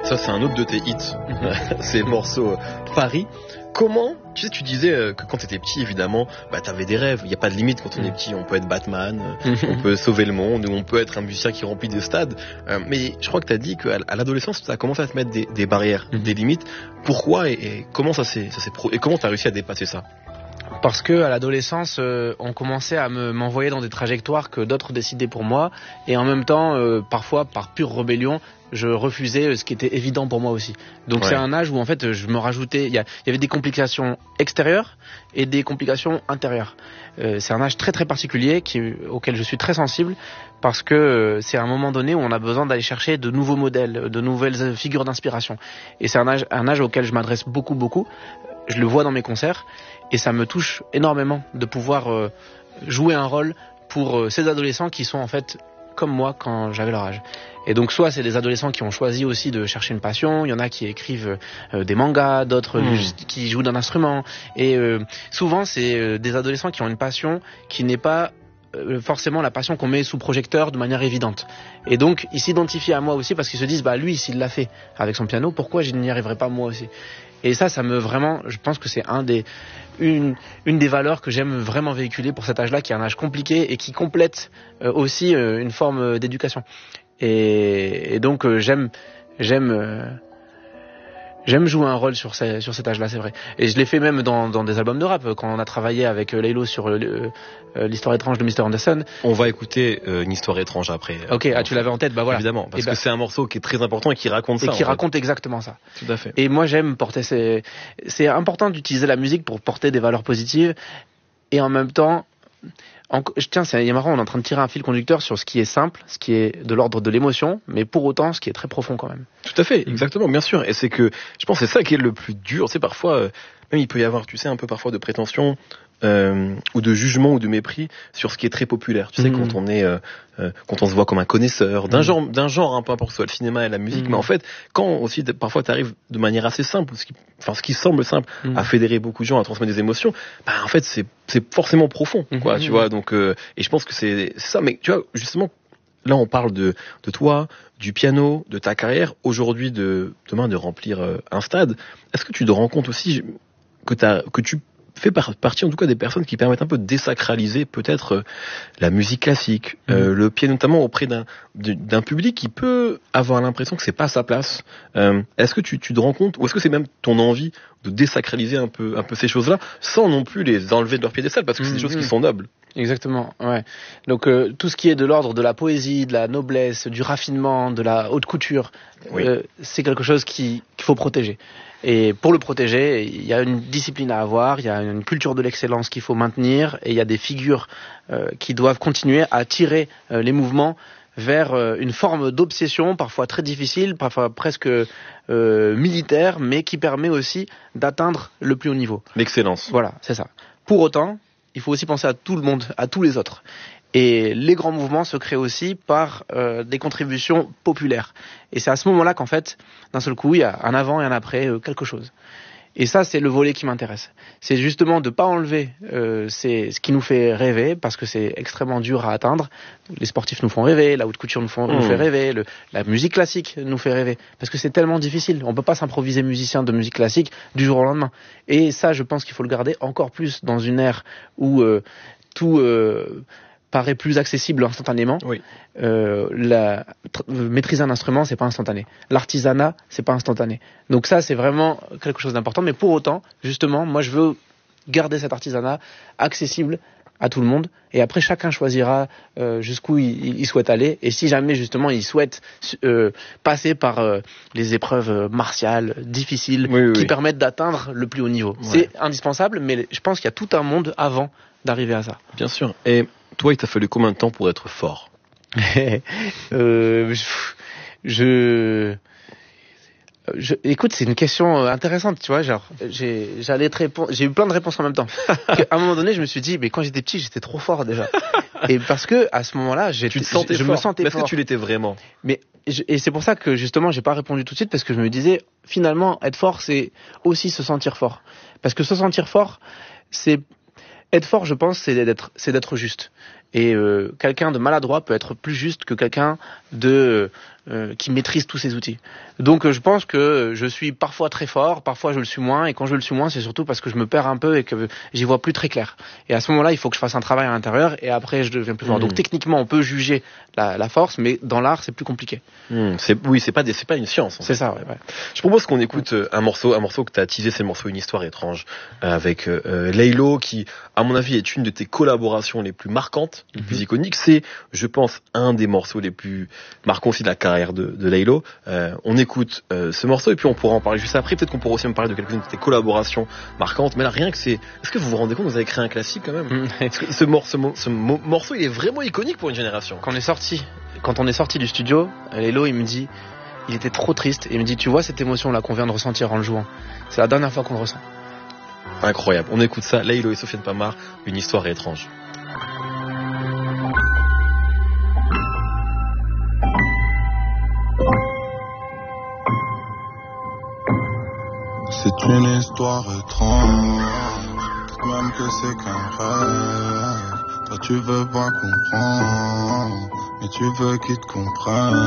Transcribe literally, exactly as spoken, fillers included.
Ça, c'est un autre de tes hits. C'est le morceau Paris. Comment, tu sais, tu disais que quand t'étais petit, évidemment, bah t'avais des rêves. Il n'y a pas de limite quand on est petit. On peut être Batman, on peut sauver le monde, ou on peut être un musicien qui remplit des stades. Euh, mais je crois que t'as dit qu'à l'adolescence, t'as commencé à te mettre des, des barrières, mm-hmm. des limites. Pourquoi et, et comment ça s'est, ça s'est pro... et comment t'as réussi à dépasser ça? Parce que à l'adolescence, euh, on commençait à me, m'envoyer dans des trajectoires que d'autres décidaient pour moi, et en même temps, euh, parfois par pure rébellion, je refusais ce qui était évident pour moi aussi. Donc ouais. C'est un âge où en fait je me rajoutais, il y, y avait des complications extérieures et des complications intérieures. Euh, c'est un âge très très particulier qui, auquel je suis très sensible, parce que euh, c'est un moment donné où on a besoin d'aller chercher de nouveaux modèles, de nouvelles figures d'inspiration. Et c'est un âge, un âge auquel je m'adresse beaucoup beaucoup. Je le vois dans mes concerts et ça me touche énormément de pouvoir euh, jouer un rôle pour euh, ces adolescents qui sont en fait comme moi quand j'avais leur âge. Et donc soit c'est des adolescents qui ont choisi aussi de chercher une passion, il y en a qui écrivent euh, des mangas, d'autres mmh. qui jouent d'un instrument, et euh, souvent c'est euh, des adolescents qui ont une passion qui n'est pas euh, forcément la passion qu'on met sous projecteur de manière évidente. Et donc ils s'identifient à moi aussi parce qu'ils se disent bah lui s'il l'a fait avec son piano, pourquoi je n'y arriverai pas moi aussi? Et ça, ça me vraiment, je pense que c'est un des, une, une des valeurs que j'aime vraiment véhiculer pour cet âge-là, qui est un âge compliqué et qui complète euh, aussi euh, une forme d'éducation. Et, et donc euh, j'aime, j'aime, euh, j'aime jouer un rôle sur, ces, sur cet âge-là, c'est vrai. Et je l'ai fait même dans, dans des albums de rap, quand on a travaillé avec euh, Laylo sur euh, euh, l'histoire étrange de mister Anderson. On va écouter euh, une histoire étrange après. Euh, ok, ah, tu l'avais en tête, bah voilà. Évidemment, parce et que bah, c'est un morceau qui est très important et qui raconte et ça. Et qui raconte fait. exactement ça. Tout à fait. Et moi j'aime porter ces... C'est important d'utiliser la musique pour porter des valeurs positives, et en même temps... En... Tiens, c'est marrant, on est en train de tirer un fil conducteur sur ce qui est simple, ce qui est de l'ordre de l'émotion, mais pour autant ce qui est très profond quand même. Tout à fait, exactement, bien sûr. Et c'est que je pense que c'est ça qui est le plus dur. Tu sais, parfois, euh, même il peut y avoir, tu sais, un peu parfois de prétention euh, ou de jugement ou de mépris sur ce qui est très populaire. Tu sais, mmh. quand on est, euh, euh, quand on se voit comme un connaisseur d'un mmh. genre, d'un genre, un peu importe soit le cinéma et la musique. Mmh. Mais en fait, quand aussi parfois tu arrives de manière assez simple, ce qui, enfin ce qui semble simple, mmh. à fédérer beaucoup de gens, à transmettre des émotions, bah en fait c'est c'est forcément profond, quoi. Mmh. Tu vois, donc euh, et je pense que c'est, c'est ça. Mais tu vois, justement. Là, on parle de, de toi, du piano, de ta carrière, aujourd'hui, de demain, de remplir euh, un stade. Est-ce que tu te rends compte aussi que, t'as, que tu fais par, partie, en tout cas, des personnes qui permettent un peu de désacraliser peut-être euh, la musique classique, mmh. euh, le piano, notamment auprès d'un, d'un public qui peut avoir l'impression que c'est pas sa place. Euh, est-ce que tu, tu te rends compte, ou est-ce que c'est même ton envie de désacraliser un peu, un peu ces choses-là, sans non plus les enlever de leur piédestal, parce que c'est mmh. des choses qui sont nobles? Exactement, ouais. Donc euh, tout ce qui est de l'ordre de la poésie, de la noblesse, du raffinement, de la haute couture, oui. euh, c'est quelque chose qui, qu'il faut protéger. Et pour le protéger, il y a une discipline à avoir, il y a une culture de l'excellence qu'il faut maintenir, et il y a des figures euh, qui doivent continuer à tirer euh, les mouvements vers euh, une forme d'obsession, parfois très difficile, parfois presque euh, militaire, mais qui permet aussi d'atteindre le plus haut niveau. L'excellence. Voilà, c'est ça. Pour autant, il faut aussi penser à tout le monde, à tous les autres. Et les grands mouvements se créent aussi par euh, des contributions populaires. Et c'est à ce moment-là qu'en fait, d'un seul coup, il y a un avant et un après euh, quelque chose. Et ça, c'est le volet qui m'intéresse. C'est justement de ne pas enlever euh, c'est ce qui nous fait rêver, parce que c'est extrêmement dur à atteindre. Les sportifs nous font rêver, la haute couture nous, font, mmh. nous fait rêver, le, la musique classique nous fait rêver. Parce que c'est tellement difficile. On ne peut pas s'improviser musicien de musique classique du jour au lendemain. Et ça, je pense qu'il faut le garder encore plus dans une ère où euh, tout... Euh, paraît plus accessible instantanément. Oui. Euh, la, tr- maîtriser un instrument, c'est pas instantané. L'artisanat, c'est pas instantané. Donc ça, c'est vraiment quelque chose d'important. Mais pour autant, justement, moi, je veux garder cet artisanat accessible à tout le monde. Et après, chacun choisira euh, jusqu'où il, il souhaite aller. Et si jamais, justement, il souhaite euh, passer par euh, les épreuves martiales, difficiles, oui, oui, qui oui. permettent d'atteindre le plus haut niveau. Ouais. C'est indispensable, mais je pense qu'il y a tout un monde avant d'arriver à ça. Bien sûr. Et toi, il t'a fallu combien de temps pour être fort? euh, je, je, je, écoute, c'est une question intéressante, tu vois. Genre, j'ai, j'allais te répondre, j'ai eu plein de réponses en même temps. À un moment donné, je me suis dit, mais quand j'étais petit, j'étais trop fort déjà. Et parce que à ce moment-là, j'ai, tu te sentais je, je fort. me sentais mais est-ce fort. que tu l'étais vraiment? Mais je, et c'est pour ça que justement, j'ai pas répondu tout de suite, parce que je me disais, finalement, être fort, c'est aussi se sentir fort. Parce que se sentir fort, c'est être fort, je pense, c'est d'être, c'est d'être juste. Et euh, quelqu'un de maladroit peut être plus juste que quelqu'un de euh, qui maîtrise tous ces outils. Donc euh, je pense que je suis parfois très fort, parfois je le suis moins, et quand je le suis moins, c'est surtout parce que je me perds un peu et que j'y vois plus très clair. Et à ce moment-là, il faut que je fasse un travail à l'intérieur, et après je deviens plus fort. Mmh. Donc techniquement, on peut juger la, la force, mais dans l'art, c'est plus compliqué. Mmh, c'est, oui, c'est pas des, c'est pas une science. C'est ça, ouais, ouais. Je propose qu'on écoute euh, un morceau, un morceau que t'as teasé, c'est le morceau Une histoire étrange, euh, avec euh, Laylo, qui, à mon avis, est une de tes collaborations les plus marquantes, les mmh. plus iconiques. C'est, je pense, un des morceaux les plus marquants aussi de la carrière de, de Laylo. Euh, on écoute euh, ce morceau et puis on pourra en parler juste après. Peut-être qu'on pourra aussi me parler de quelques-unes de tes collaborations marquantes. Mais là, rien que c'est... Est-ce que vous vous rendez compte, vous avez créé un classique quand même? Parce que ce, mor- ce, mo- ce mo- morceau, il est vraiment iconique pour une génération. Quand on est sorti, quand on est sorti du studio, Laylo, il me dit... Il était trop triste et il me dit, tu vois cette émotion-là qu'on vient de ressentir en le jouant, c'est la dernière fois qu'on le ressent. Incroyable. On écoute ça. Laylo et Sofiane Pamar, Une histoire étrange. C'est une histoire étrange, même que c'est qu'un rêve. Toi tu veux pas comprendre, mais tu veux qu'ils te comprennent.